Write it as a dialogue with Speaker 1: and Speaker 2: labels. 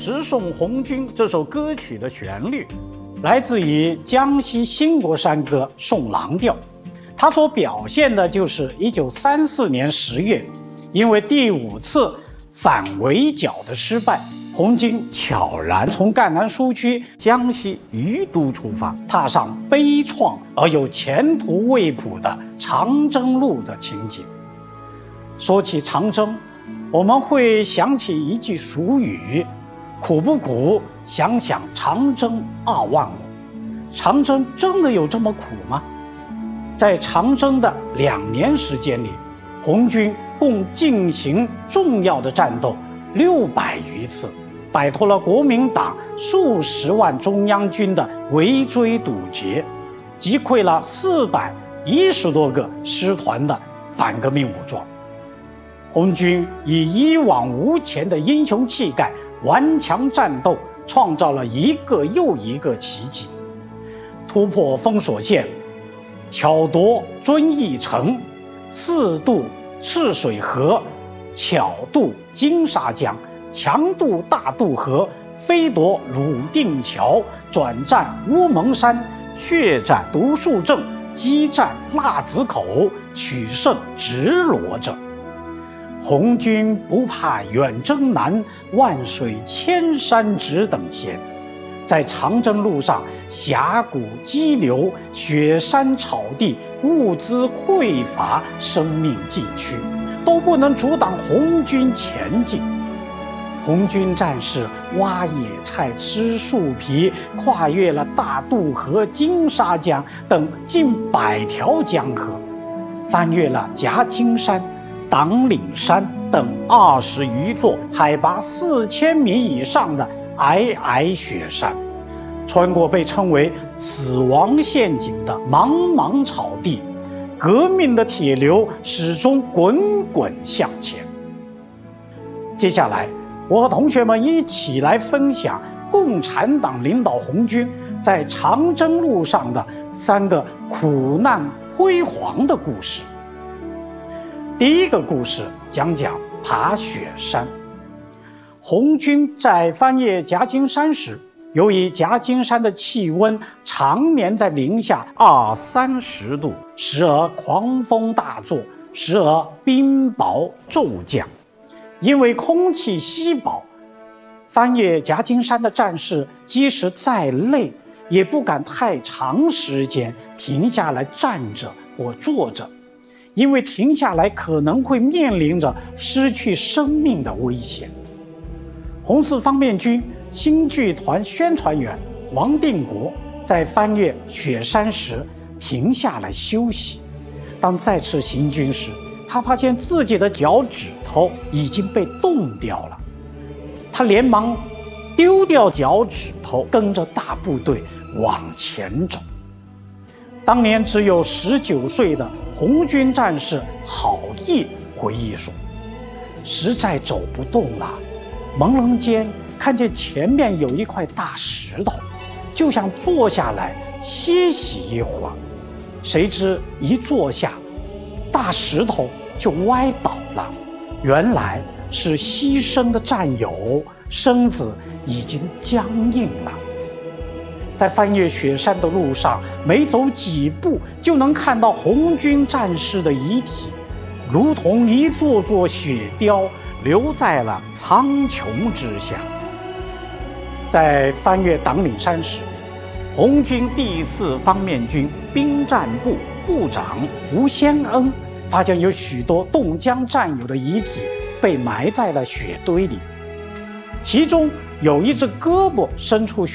Speaker 1: 直送红军》这首歌曲的旋律，来自于江西新国山歌《送郎调》，它所表现的就是1934年10月，因为第5次反围剿的失败，红军悄然从赣南苏区江西余都出发，踏上悲怆而又前途未卜的长征路的情景。说起长征，我们会想起一句俗语：苦不苦，想想长征2万5。长征真的有这么苦吗？在长征的2年时间里，红军共进行重要的战斗600余次，摆脱了国民党数十万中央军的围追堵截，击溃了410多个师团的反革命武装。红军以一往无前的英雄气概顽强战斗，创造了一个又一个奇迹，突破封锁线，巧夺遵义城，4渡赤水河，巧渡金沙江，强渡大渡河，飞夺鲁定桥，转战乌蒙山，血战独树镇，激战腊子口，取胜直罗镇。红军不怕远征难，万水千山只等闲。在长征路上，峡谷激流，雪山草地，物资匮乏，生命禁区，都不能阻挡红军前进。红军战士挖野菜、吃树皮，跨越了大渡河、金沙江等近100条江河，翻越了夹金山、党岭山等20余座海拔4000米以上的皑皑雪山，穿过被称为死亡陷阱的茫茫草地，革命的铁流始终滚滚向前。接下来，我和同学们一起来分享共产党领导红军在长征路上的3个苦难辉煌的故事。第一个故事讲爬雪山。红军在翻越夹金山时，由于夹金山的气温常年在零下20-30度，时而狂风大作，时而冰雹骤降。因为空气稀薄，翻越夹金山的战士即使再累，也不敢太长时间停下来站着或坐着，因为停下来可能会面临着失去生命的危险。红四方面军新剧团宣传员王定国在翻越雪山时停下来休息，当再次行军时，他发现自己的脚趾头已经被冻掉了，他连忙丢掉脚趾头，跟着大部队往前走。当年只有19岁的红军战士郝毅回忆说，实在走不动了，朦胧间看见前面有一块大石头，就想坐下来歇息一会儿，谁知一坐下，大石头就歪倒了，原来是牺牲的战友身子已经僵硬了。在翻越雪山的路上，没走几步就能看到红军战士的遗体，如同一座座雪雕留在了苍穹之下。在翻越党岭山时，红军第4方面军兵站部部长吴先恩发现有许多冻僵战友的遗体被埋在了雪堆里，其中有一只胳膊伸出